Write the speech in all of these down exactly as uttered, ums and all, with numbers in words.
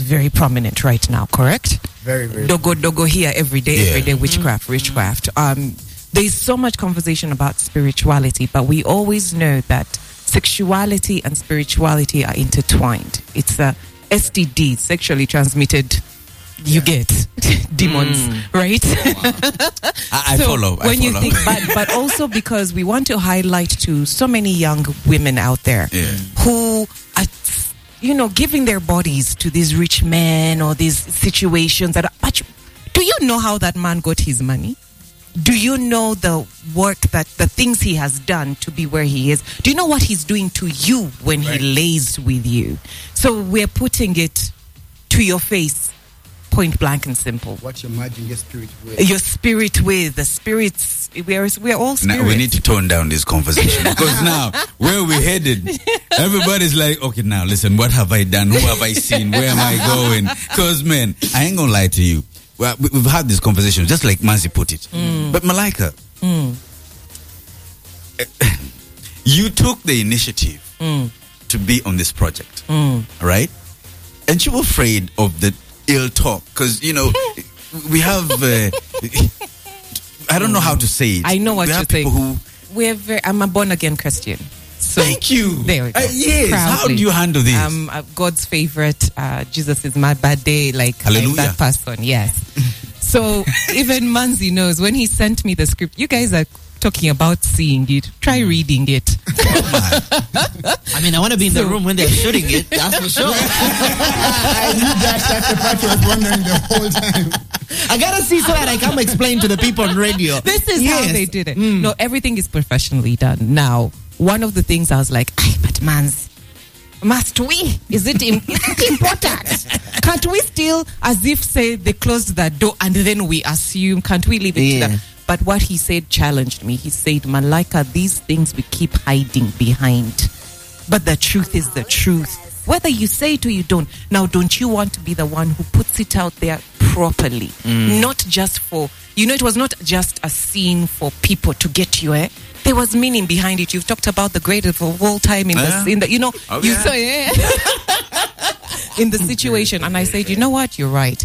very prominent right now, correct? Very, very. Dogo dogo here every day, Yeah. every day, witchcraft, mm-hmm. witchcraft. Um, there's so much conversation about spirituality, but we always know that sexuality and spirituality are intertwined. It's a S T D, sexually transmitted. You yeah. get demons, mm. right? I, I so follow. I when follow. you think, but, but also because we want to highlight to so many young women out there yeah. who are, you know, giving their bodies to these rich men or these situations that. Are, but do you know how that man got his money? Do you know the work that the things he has done to be where he is? Do you know what he's doing to you when right. he lays with you? So we're putting it to your face. Point blank and simple. What you're merging your spirit with. Your spirit with. The spirits. We're, we're all spirits. Now we need to tone down this conversation because now, where we headed, everybody's like, okay, now listen, what have I done? Who have I seen? Where am I going? Because, man, I ain't going to lie to you. Well, we've had this conversation, just like Manzi put it. Mm. But Malaika, mm. you took the initiative mm. to be on this project, mm. right? And you were afraid of the ill talk because, you know, we have, uh, I don't know how to say it. I know what we you're have people saying. Who, We're very, I'm a born again Christian. So thank you. There we go. Uh, yes. Proudly. How do you handle this? I'm uh, God's favorite. Uh, Jesus is my bad day. Like I'm that person. Yes. So even Manzi knows when he sent me the script. You guys are talking about seeing it. Try reading it. I mean, I want to be in so, the room when they're shooting it. That's for sure. I knew that. That's the part I was wondering the whole time. I gotta see so that I can explain to the people on radio. This is yes. how they did it. Mm. No, everything is professionally done. Now, one of the things I was like, but Mans, must we? Is it important? Can't we still, as if say they closed that door and then we assume, can't we leave it yeah. to that? But what he said challenged me. He said, Malaika, these things we keep hiding behind. But the truth is the truth. Whether you say it or you don't. Now, don't you want to be the one who puts it out there properly? Mm. Not just for, you know, it was not just a scene for people to get you, eh? There was meaning behind it. You've talked about the greatest of all time in, yeah. the, in the, you know, oh, you yeah. saw yeah. in the situation. And I said, you know what? You're right.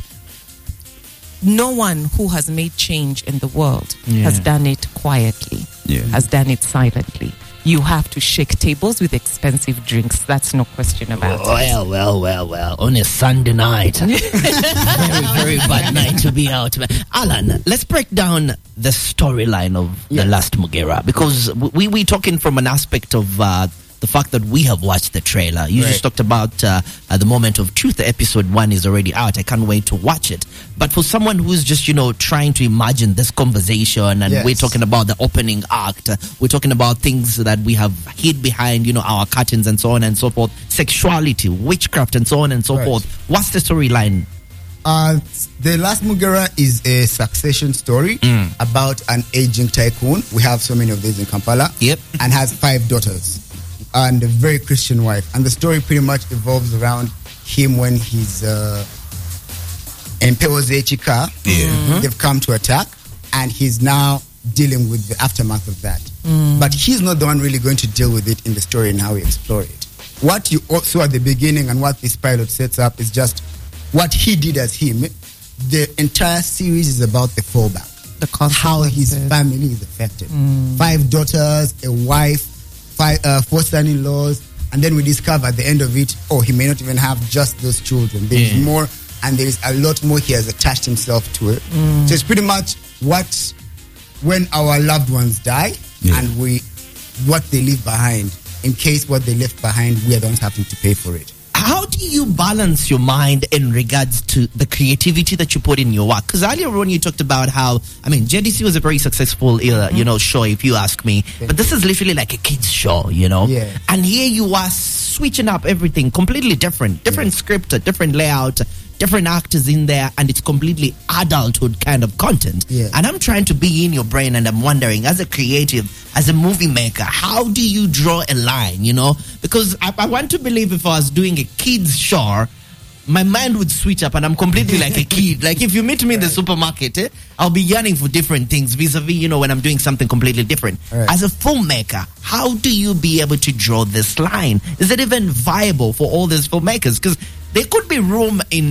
No one who has made change in the world yeah. has done it quietly, yeah. has done it silently. You have to shake tables with expensive drinks. That's no question about well, it. Well, well, well, well. On a Sunday night. very, very bad night to be out. Alan, let's break down the storyline of yeah. The Last Mugera. Because we, we're talking from an aspect of uh, the fact that we have watched the trailer. You right. just talked about uh, uh, the moment of truth. The episode one is already out. I can't wait to watch it. But for someone who's just, you know, trying to imagine this conversation, and yes. we're talking about the opening act, uh, we're talking about things that we have hid behind, you know, our curtains and so on and so forth, sexuality, witchcraft and so on and so right. forth. What's the storyline? Uh, the Last Mugera is a succession story mm. about an aging tycoon. We have so many of these in Kampala. Yep. And has five daughters and a very Christian wife. And the story pretty much evolves around him when he's uh, in Pewozechika. Yeah. Mm-hmm. They've come to attack, and he's now dealing with the aftermath of that. Mm. But he's not the one really going to deal with it in the story and how we explore it. What you saw at the beginning and what this pilot sets up is just what he did as him. The entire series is about the fallback, the how his family is affected. Mm. Five daughters, a wife, five, uh, four son-in-laws, and then we discover at the end of it, oh, he may not even have just those children. There's yeah. more, and there is a lot more he has attached himself to it. Mm. So it's pretty much what, when our loved ones die, yeah. and we, what they leave behind, in case what they left behind, we are the ones having to pay for it. How do you balance your mind in regards to the creativity that you put in your work? Because earlier on you talked about how, I mean, J D C was a very successful, uh, mm-hmm. you know, show, if you ask me. Yeah. But this is literally like a kid's show, you know? Yeah. And here you are switching up everything, completely different. Different yeah. script, different layout, different actors in there, and it's completely adulthood kind of content. Yeah. And I'm trying to be in your brain, and I'm wondering, as a creative, as a movie maker, how do you draw a line, you know? Because I, I want to believe if I was doing a kid's show, my mind would switch up and I'm completely like a kid. Like if you meet me in the supermarket, eh, I'll be yearning for different things vis-a-vis, you know, when I'm doing something completely different. Right. As a filmmaker, how do you be able to draw this line? Is it even viable for all these filmmakers? Because there could be room in